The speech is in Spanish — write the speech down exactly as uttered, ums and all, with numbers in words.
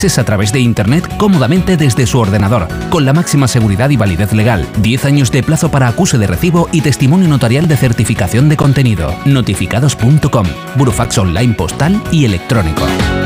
a través de Internet cómodamente desde su ordenador, con la máxima seguridad y validez legal, diez años de plazo para acuse de recibo y testimonio notarial de certificación de contenido. Notificados punto com, burofax online postal y electrónico.